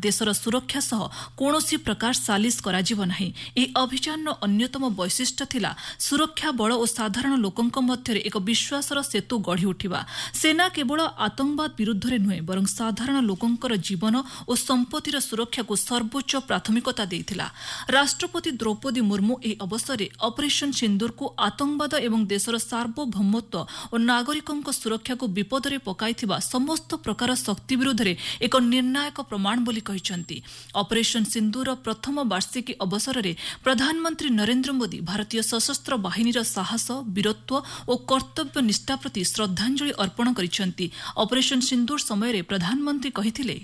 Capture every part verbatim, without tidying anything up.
देशर सुरक्षा सह कौनसी प्रकार सालिस कराजिब नाही। एही अभियान अन्यतम वैशिष्ट्य थिला सुरक्षा बल और साधारण लोकंक मध्यरे एक विश्वासर सेतु गढ़ी उठिबा। सेना केवल आतंकवाद विरुद्ध रे नुहे बरं साधारण लोकंकर जीवन और संपत्तिर सुरक्षा को सर्वोच्च प्राथमिकता देइथिला। राष्ट्रपति द्रौपदी मुर्मू एही अवसर ऑपरेशन सिंदूर को आतंकवाद एवं देशर सार्वभौमत्व और नागरिकंक सुरक्षा को विपदरे पकाइथिबा समस्त प्रकार शक्ति विरुद्ध रे एक निर्णायक प्रमाण बोली कहिसंती। ऑपरेशन सिंदूर प्रथम वार्षिकी अवसर रे प्रधानमंत्री नरेंद्र मोदी भारतीय सशस्त्र बाहिनीर साहस वीरत्व और कर्तव्य निष्ठा प्रति श्रद्धांजलि अर्पण करिसंती। ऑपरेशन सिंदूर समय रे प्रधानमंत्री कहिथिले,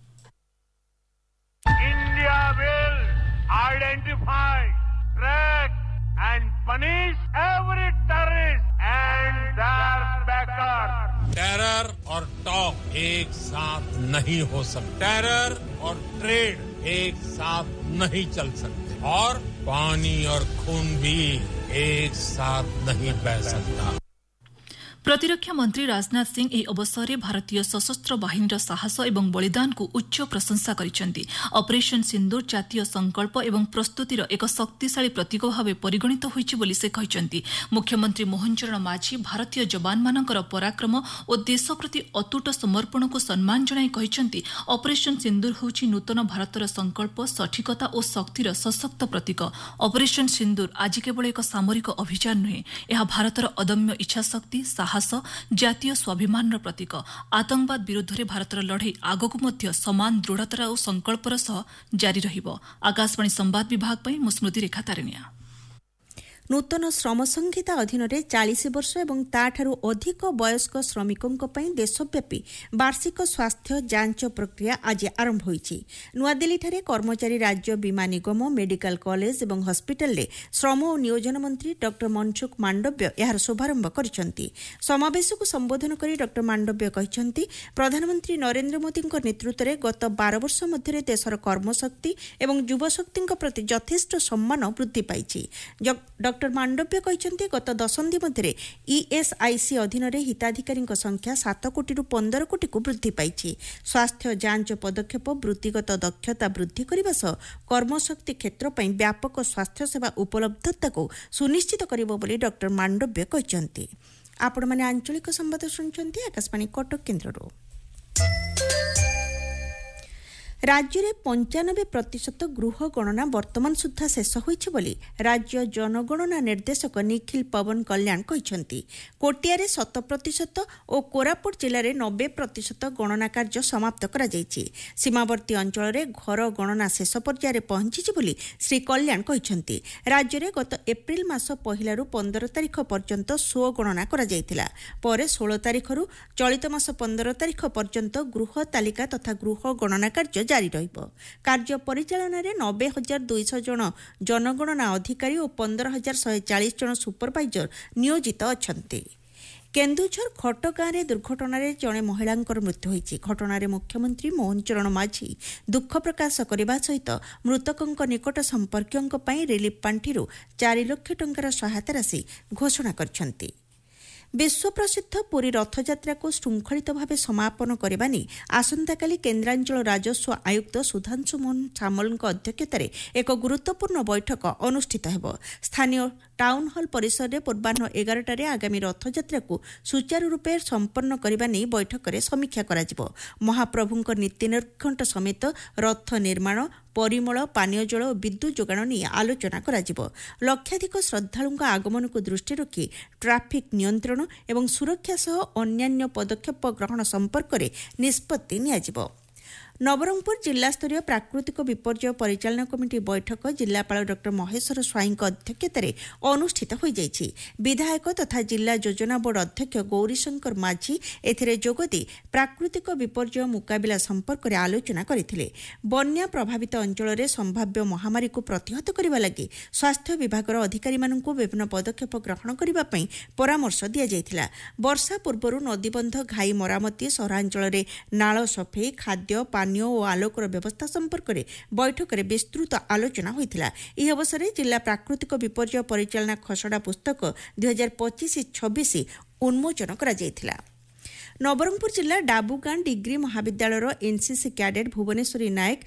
India will identify, track and punish every terrorist and their backers. Terror और टॉक एक साथ नहीं हो सकते। टेरर और ट्रेड एक साथ नहीं चल सकते और पानी और खून भी एक साथ नहीं बह सकता। प्रतिरक्षा मंत्री राजनाथ सिंह एही अवसर में भारतीय सशस्त्र बाहिनीर साहस एवं बलिदान को उच्च प्रशंसा करिसेंती। ऑपरेशन सिंदूर जातीय संकल्प एवं प्रस्तुतिर एक शक्तिशाली प्रतीक भाव परिगणित होइछि बोली से कहिसेंती। मुख्यमंत्री मोहन चरण माझी भारतीय जवान मानकर पराक्रम और देश प्रति अतुट समर्पण को सम्मान जणाई कहिसेंती, ऑपरेशन सिंदूर होछि नूतन भारतर संकल्प, सठिकता और शक्तिर सशक्त प्रतीक। ऑपरेशन सिंदूर आज केवल एक सामरिक अभियान नुहे, यह भारतर अदम्य इच्छाशक्ति, साहस, जातीय स्वाभिमान प्रतीक। आतंकवाद विरुद्ध भारतर लड़ाई आगकू मध्य समान दृढ़तार और संकल्पर सह जारी रहिबो। आकाशवाणी संवाद विभाग पई मु स्मृति रेखा तारिणिया। नूतन श्रम संहिता अधीन चालीस वर्ष और ताठारु अधिक वयस्क श्रमिकों देशव्यापी वार्षिक स्वास्थ्य जांच प्रक्रिया आज आरंभ होईछि। नुआदिल्ली ठारे कर्मचारी राज्य बीमा निगम, मेडिकल कॉलेज और हॉस्पिटल रे श्रम और नियोजन मंत्री डॉक्टर मनसुख मांडव्य यार शुभारंभ करिसेंती। समावेश को संबोधन करी डॉक्टर मांडव्य कहिसेंती, प्रधानमंत्री नरेंद्र मोदी नेतृत्व में गत बारह वर्ष मध्य देशर कर्मशक्ति और युवशक्ति प्रति यथेष्ट सम्मान वृद्धि पाइछि। डॉक्टर मांडव्य कहते गत दशंधि मध्य ईएसआईसी अधीन हिताधिकारी संख्या सात कोटी रु पंदर कोटी को वृद्धि पाई। स्वास्थ्य जांच पदक्षेप वृत्तिगत दक्षता वृद्धि करने सह कर्मशक्ति क्षेत्र में व्यापक स्वास्थ्य सेवा उपलब्धता को सुनिश्चित करिबो बोली डॉक्टर मांडव्य कहते। आपण माने आंचलिक संवाद सुनछंती आकाशवाणी कटक केन्द्ररो। राज्य में पंचानबे प्रतिशत गृह गणना वर्तमान सुधा शेष होइछि बोली राज्य जनगणना निर्देशक निखिल पवन कल्याण कहिसेंती। कोटियारे शत प्रतिशत और कोरापुट जिले में नब्बे प्रतिशत गणना कार्य समाप्त करा जायछि। सीमावर्ती अंचल में घर गणना शेष पर्यायर पहुंची बोली श्री कल्याण कहिसेंती। राज्य में गत एप्रिल मास पहिलारु पंदर तारिख पर्यंत स्व गणना करा जायतिला। परे सोलह तारिखरु चलित मास पंदर तारिख पर्यंत गृह तालिका तथा गृह गणना कार्य जारी रहिबो। कार्य परिचालन में नब्बे हजार दुईश जन जनगणना अधिकारी और पंदर हजार शहे चालीस जन सुपरवाइजर नियोजित अछंती। केन्दुझर खटगाँ में दुर्घटना जड़े महिला मृत्यु होती। घटना मुख्यमंत्री मोहन चरण माझी दुख प्रकाश करने सहित मृतकों निकट संपर्कों रिलीफ पांठि चार लाख टंकार सहायता राशि घोषणा करछंती। विश्व प्रसिद्ध पुरी रथयात्रा को श्रृंखलित भाव समापन करने नहीं आसंताकाली केन्द्रांचल राजस्व आयुक्त सुधांशु मोहन सामल अध्यक्षतार एक गुरुत्वपूर्ण बैठक अनुष्ठित होब। स्थानीय टाउन हॉल परिसर में पूर्वाह्न एगारटार आगामी रथयात्रा को सुचारू रूपे संपन्न करने नहीं बैठक में समीक्षा कर महाप्रभु नीति निर्घंट समेत रथ निर्माण, परिमल, पानीय जल और विद्युत जोगाण नहीं आलोचना करा। लक्षाधिक श्रद्धालुओं आगमन को दृष्टि रखी ट्राफिक नियंत्रण एवं सुरक्षा सह अन्यान्य पदक्षेप ग्रहण संपर्क में निष्पत्ति नियाजिबो। नवरंगपुर जिलास्तरीय प्राकृतिक विपर्यय परिचालन कमिटी बैठक जिलापाल डॉक्टर महेश्वर स्वाई अध्यक्षतार अनुष्ठित हो जाइछि। विधायक तथा जिला योजना बोर्ड अध्यक्ष गौरीशंकर माझी एथिरे जोगदी प्राकृतिक विपर्यय मुकाबिला संपर्क में आलोचना करथिले। बन्या प्रभावित अंचल में संभाव्य महामारी को प्रतिहत करने लगी स्वास्थ्य विभाग अधिकारी माननकु विभिन्न पदक्षेप ग्रहण करने पई परामर्श दिया जायथिला। वर्षा पूर्व नदीबंध घाई मरामती, सहरांचल में नाଳ सफेई, खाद्य पानी और आलोकर व्यवस्था संपर्क में बैठक में विस्तृत आलोचना होइथिला। यह अवसर में जिला प्राकृतिक विपर्यय परिचालना खसड़ा पुस्तक दुई हजार पचिश छब्बीस उन्मोचन करा जायथिला। नवरंगपुर जिला डाबुगां डिग्री महाविद्यालय एनसीसी कैडेट भुवनेश्वरी नायक